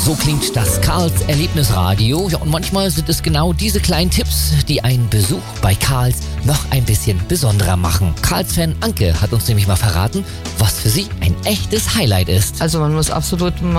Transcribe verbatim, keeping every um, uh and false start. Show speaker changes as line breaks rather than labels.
So klingt das Karls Erlebnisradio. Ja, und manchmal sind es genau diese kleinen Tipps, die einen Besuch bei Karls noch ein bisschen besonderer machen. Karls-Fan Anke hat uns nämlich mal verraten, was für sie ein echtes Highlight ist.
Also man muss absolut